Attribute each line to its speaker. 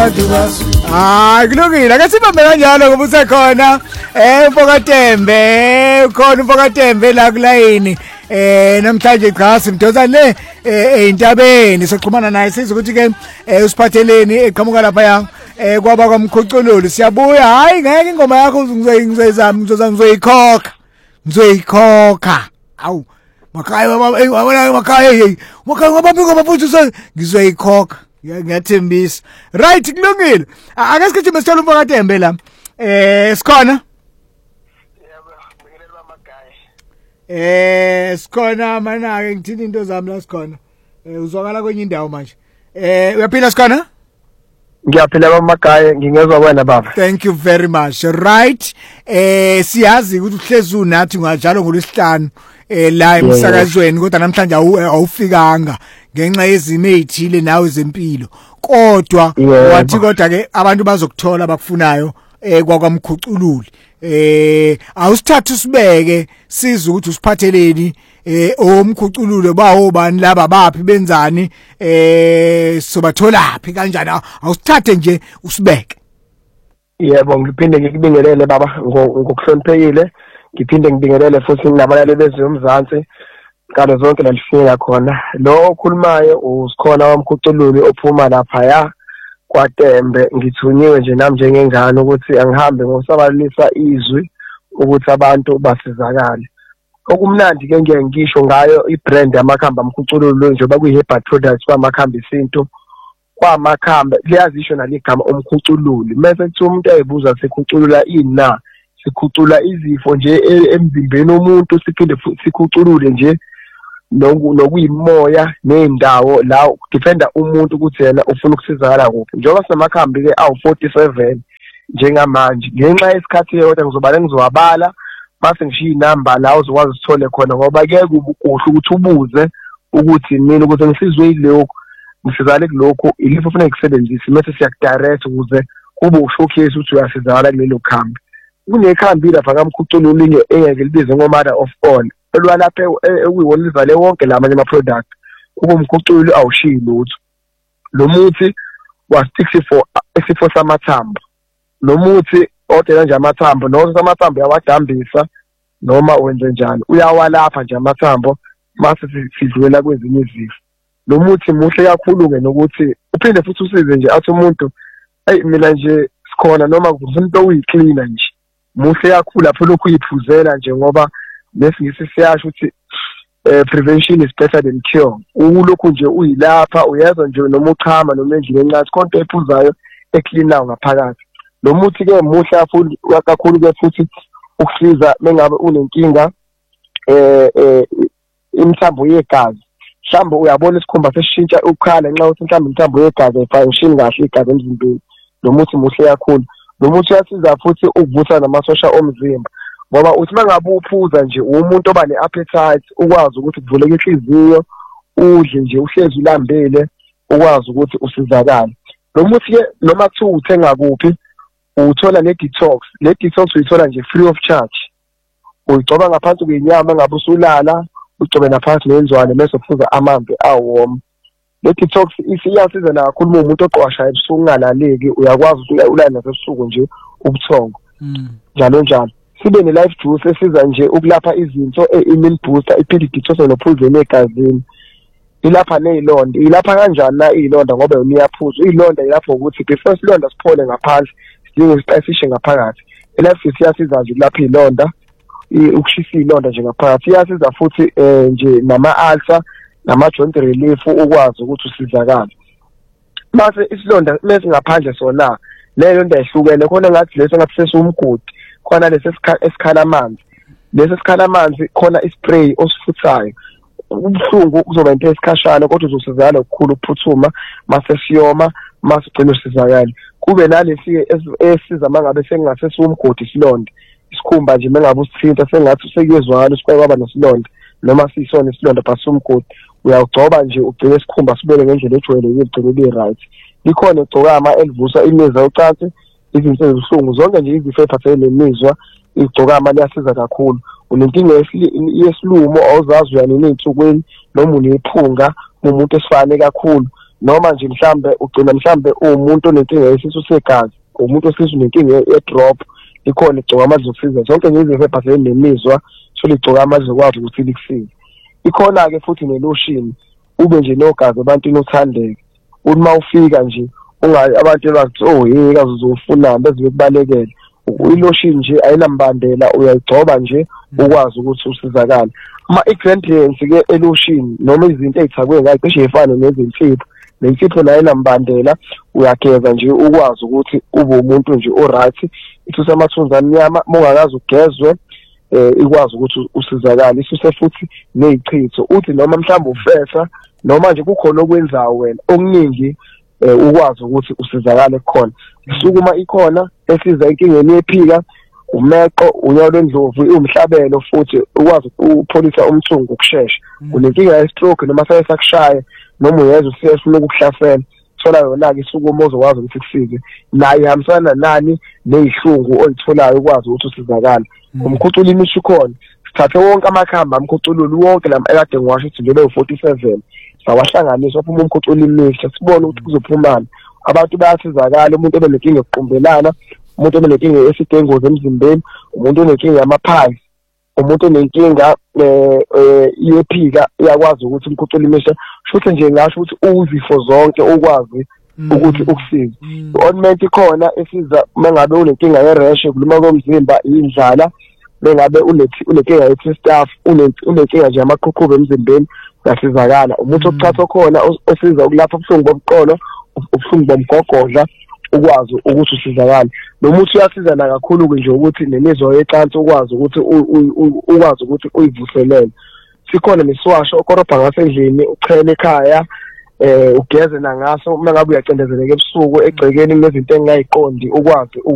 Speaker 1: Hayi kulungile ake sibambe kanjalo ngoba usekhona Mfokatembe ukhona Mfokatembe la kulayini namhlanje cha simdoza le entabeni soxhumana naye sizwe ukuthi ke usiphatheleni eqhamuka lapha ya kwaba kwamkhucululi siyabuya hayi ngeke ingoma yakho ngizoyikhokha awu makhaya makhaya ngabambiko bafuthi ngizoyikhokha ngiyathembisa right kulungile ake sikhathi mesithola Mfokatembe la sikhona sikhona mana ke ngithini into zami la sikhona uzwakala kwenye indawo manje uyaphila sikhona
Speaker 2: Ngiyaphila bamagaye ngingezwa wena baba.
Speaker 1: Thank you very much. Right. Siyazi ukuthi uhlezi unathi ngajalo ngolwesihlanu la emsakazweni kodwa namhlanje awufikanga ngenxa yezimo ezithile nawe zempilo. Kodwa wathi kodwa ke abantu bazokuthola abakufunayo kwakwamkhucululi. Awusithatha usibeke siza ukuthi usiphatheleni omkhuculule bawo bani laba baphi benzani sobatholaphi kanjani awusithathe nje usibeke.
Speaker 2: Yebo ngiphinde ngikubingelele baba ngokuhloniphekile ngiphinde ngibingelele futhi nabalali bezomzansi kalo zonke lalifika khona lo okhulumayo usikhona wamkhucululi ophuma lapha ya kwaTembe ngithunyiwe nje nami njengengane ukuthi angihambe ngosabalisa izwi ukuthi abantu basizakale. Okumnandi ke ngeke ngisho ngayo ibrand yamakhamba amkhucululi njengoba kuyiHerbal Products kwamakhamba isinto kwamakhamba liyazisho naligama omkhucululi mase kuthi umuntu ayibuza sekhuculula ina sikhucula izifo nje emzimbeni womuntu siphinde sikhuculule nje nokuyimoya nendawo la defender umuntu ukuthi yena ufuna ukusizakala kuphi njengoba sinamakhambi ke awu47 njengamanje ngenxa yesikhathi yodwa ngizowabala base ngishiya inamba la uzokwazi usithole khona ngoba ke kubukuhle ukuthi ubuze ukuthi mina ukuthi ngisizwe yilokho ngisizale kulokho ilifo ufuna ukusebenzisa mase siyakudirect ukuze kube ushowcase ukuthi uyasizakala kulelo khambi kunekhambi lapha kamkhucululi linye engeke libize ngomother of all elwalapha ekuyiwona livale wonke lamanye ama product kube umkhucululi awushiyi lutho lo muthi was64 esifo samathambo lo muthi odela nje amathambo noma amathambo yawadambisa noma wenze njani uyawalapha nje amathambo mase sidlulela kwezinye izifo lo muthi muhle kakhulu ke nokuthi uphinde futhi usize nje athi umuntu hey mina nje sikhona noma kuzinto uyicleaner nje muhle kakhulu lapho lokhu uyiphuzela nje ngoba lesingisi siyasho ukuthi prevention is better than cure ulokhu nje uyilapha uyeza nje noma uchama noma endlini encane konke ephuzayo ecleanayo ngaphakathi lo muthi ke muhle kakhulu ke futhi ukusiza mengabe unenkinga imthambo yegazi mhlawumbe uyabona isikhumba sesishintsha ukukhala nxa uthi mhlawumbe imthambo yegazi ayifunction kahle igazi emzimbeni lo muthi muhle kakhulu lo muthi uyasiza futhi ukuvutha namasosha omzimba ngoba uthi mangabe uphuza nje umuntu oba neappetite ukwazi ukuthi kuvuleke inhliziyo udle nje uhlezi ulambele ukwazi ukuthi usizakale lo muthi ke noma kuthiwa uthenga kuphi uthola le detox uyithola nje free of charge uyigcoba ngaphansi kwenyama ngabe usulala ugcobe ngaphansi nenzwane bese uphuza amanzi awom le detox iyasiza kakhulu umuntu oqwashayo ebusuku ungalaleki uyakwazi ukuthi ulale nasebusuku nje ubuthongo njalo sibe ne-life juice esiza nje ukulapha izinto immune booster iphinde detox nophuzeni egazini ilapha nezilonda ilapha kanjani na izilonda ngoba yona iyaphuza izilonda ilapho ukuthi before silonda siphole ngaphandle sidinga isipayisishe ngaphakathi i-life juice iyasiza nje ukulapha izilonda ukushisa izilonda nje ngaphakathi iyasiza futhi nje nama-ulcer nama-joint relief ukwazi ukuthi usizakale mase isilonda mase ngaphandle sona leyo nto ehlukene khona ngathi leso ngathi sesumgodi khona lesi esikhala amanzi lesi esikhala amanzi khona ispray osifuthayo ubuhlungu kuzoba into esikhashana kodwa uzosizakala ukukhulu ukuphuthuma mase siyoma mase ugcina usizakala kube nalesi esiza mangabe sengasesumgodi isilonda isikhumba nje mengabe usithinta sengathi usekuyezwakala usikwazi kwaba nesilonda noma sisona isilonda pasumgodi uyawugcoba nje ugcine isikhumba sibele ngendlela ejwayelekile ugcine ibe right likhona igcokama elivusa imizwa ucansi izinto ezibuhlungu zonke nje izifo eziphathelene nemizwa igcokama liyasiza kakhulu unenkinga yesilumo awuzazi uyanini ey'nsukwini noma unephunga umuntu esifane kakhulu noma nje mhlambe ugcina mhlambe umuntu onenkinga yesisu segazi, umuntu osizwe nenkinga ye-drop, ikhona igcoka amandla okusiza zonke nje izifo eziphathelene nemizwa, igcoka amandla okwazi ukuthi likusize. Ikhona-ke futhi ne-lotion, ube nje nogazi ebantwini uthandeke, uma ufika nje abantu bathi yeka uzofuna beze bekubalekele. I-lotion nje ayinambandela, uyayigcoba nje ukwazi ukuthi usizakale. Ama-ingredients-ke e-lotion noma izinto ezithakwe ngayo cishe zifane nezinsipho, nensipho nayo inambandela, uyageza nje ukwazi ukuthi ube umuntu nje o-right, isuse amathunzi amnyama, mongakazi ugezwe ikwazi ukuthi usizakale, isuse futhi nezichitho, uthi noma mhlawumbe ufesa noma nje kukhona okwenzayo wena okuningi ukwazi ukuthi usizakale khona. Isukuma ikhona esiza inkingeni yephika, umeqo, unyawo lwendlovu, umhlabelo futhi ukwazi ukupholisa umthungo ukusheshsha. Unenkinga ye-stroke noma sakushaya noma uyezwa usefuna ukukuhlasela, thola yona-ke isukuma ozokwazi ukuthi kusize, nayo ihambisana nani nezihlungu olitholayo ukwazi ukuthi usizakale. Umkhuculo imishi khona, sithathe wonke amakhambi amkhucululi wonke lama ekade ngiwasho ukuthi ngebe u-47 sawahlanganisa waphuma umkhuculo imishi, sibone ukuthi kuzophumani. Abantu bayasizakala, umuntu obenenkinga yokuqumbelana, umuntu obenenkinga yesidingozi emzimbeni, umuntu onenkinga yamaphansi, umuntu onenkinga yephika, iyakwazi ukuthi umkhuculo imishi futhi nje ngasho ukuthi uzifo zonke ukwazi ukuthi ukusiza. I-ointment ikhona esiza mengabe unenkinga ye-rash, ukuluma komzimba, indlala, mengabe unenkinga ye-staph, unenkinga nje amaqhuqhuba emzimbeni, uyasizakala. Umuntu okuchathwa khona osiza ukulapha ubuhlungu bomqolo, ubuhlungu bomgogodla, ukwazi ukuthi usizakale. Nomuthi uyasizana kakhulu nje ukuthi nemizwa yecansi ukwazi ukuthi ukwazi ukuthi uyivuselele. Sikhona neswasho okorobha ngasendlini, uchele ekhaya, ugeze nangaso mengabe uyacindezeleka ebusuku egcekeni kunezinto engayiqondi ukwazi